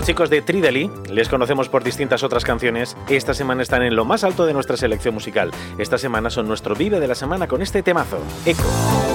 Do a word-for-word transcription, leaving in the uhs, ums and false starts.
Los chicos de Trideli, les conocemos por distintas otras canciones, esta semana están en lo más alto de nuestra selección musical. Esta semana son nuestro Vive de la semana con este temazo, Eco.